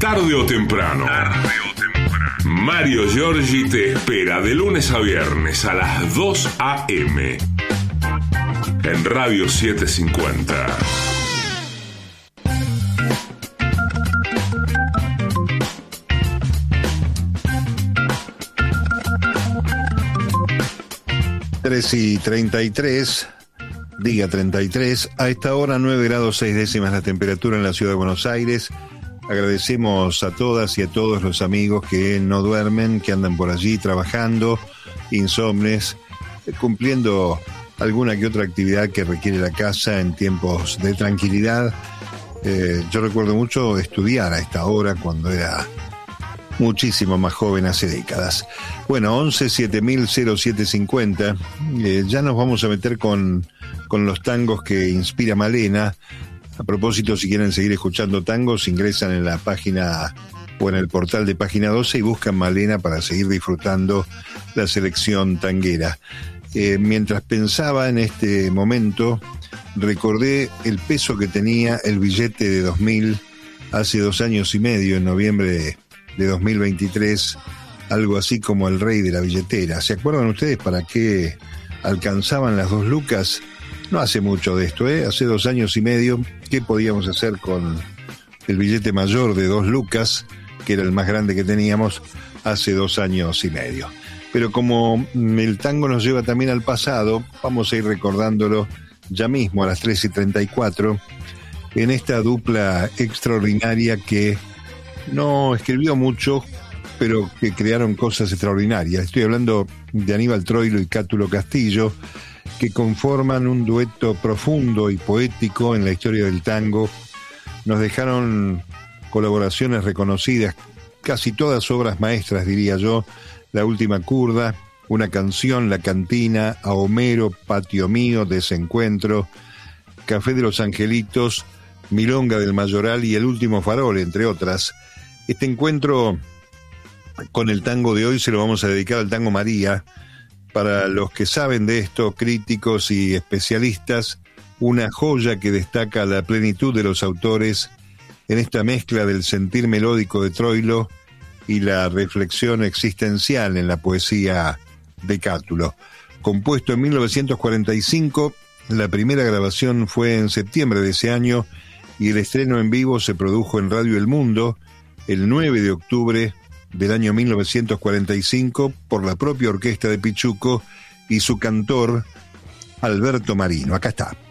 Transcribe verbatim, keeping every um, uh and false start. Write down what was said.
Tarde o temprano. Tarde o temprano. Mario Giorgi te espera de lunes a viernes a las dos a eme en Radio setecientos cincuenta. tres y treinta y tres, día treinta y tres, a esta hora nueve grados seis décimas la temperatura en la ciudad de Buenos Aires. Agradecemos a todas y a todos los amigos que no duermen, que andan por allí trabajando, insomnes, cumpliendo alguna que otra actividad que requiere la casa en tiempos de tranquilidad. Eh, yo recuerdo mucho estudiar a esta hora cuando era muchísimo más joven, hace décadas. Bueno, once siete mil cero siete cincuenta, eh, ya nos vamos a meter con, con los tangos que inspira Malena. A propósito, si quieren seguir escuchando tangos, ingresan en la página o en el portal de Página doce y buscan Malena para seguir disfrutando la selección tanguera. Eh, mientras pensaba en este momento, recordé el peso que tenía el billete de dos mil hace dos años y medio, en noviembre de de dos mil veintitrés, algo así como el rey de la billetera. ¿Se acuerdan ustedes para qué alcanzaban las dos lucas? No hace mucho de esto, ¿eh? Hace dos años y medio, ¿qué podíamos hacer con el billete mayor de dos lucas, que era el más grande que teníamos hace dos años y medio? Pero como el tango nos lleva también al pasado, vamos a ir recordándolo ya mismo a las tres y treinta y cuatro, en esta dupla extraordinaria que no escribió mucho, pero que crearon cosas extraordinarias. Estoy hablando de Aníbal Troilo y Cátulo Castillo, que conforman un dueto profundo y poético en la historia del tango. Nos dejaron colaboraciones reconocidas, casi todas obras maestras, diría yo: La Última Curda, Una Canción, La Cantina, A Homero, Patio Mío, Desencuentro, Café de los Angelitos, Milonga del Mayoral y El Último Farol, entre otras. Este encuentro con el tango de hoy se lo vamos a dedicar al tango María. Para los que saben de esto, críticos y especialistas, una joya que destaca la plenitud de los autores en esta mezcla del sentir melódico de Troilo y la reflexión existencial en la poesía de Cátulo. Compuesto en mil novecientos cuarenta y cinco, la primera grabación fue en septiembre de ese año y el estreno en vivo se produjo en Radio El Mundo el nueve de octubre del año mil novecientos cuarenta y cinco por la propia orquesta de Pichuco y su cantor Alberto Marino. Acá está.